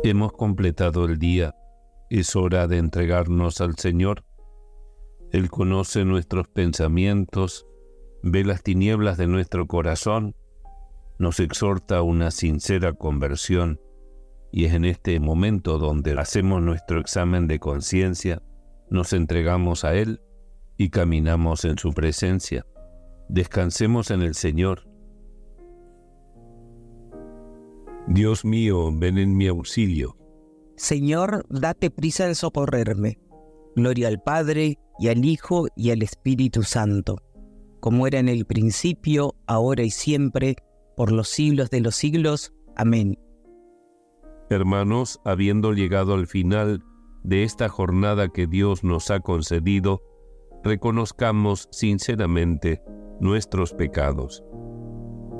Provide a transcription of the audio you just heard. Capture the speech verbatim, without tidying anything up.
Hemos completado el día. Es hora de entregarnos al Señor. Él conoce nuestros pensamientos, ve las tinieblas de nuestro corazón, nos exhorta a una sincera conversión, y es en este momento donde hacemos nuestro examen de conciencia, nos entregamos a Él y caminamos en su presencia. Descansemos en el Señor. Dios mío, ven en mi auxilio. Señor, date prisa en socorrerme. Gloria al Padre, y al Hijo, y al Espíritu Santo, como era en el principio, ahora y siempre, por los siglos de los siglos. Amén. Hermanos, habiendo llegado al final de esta jornada que Dios nos ha concedido, reconozcamos sinceramente nuestros pecados.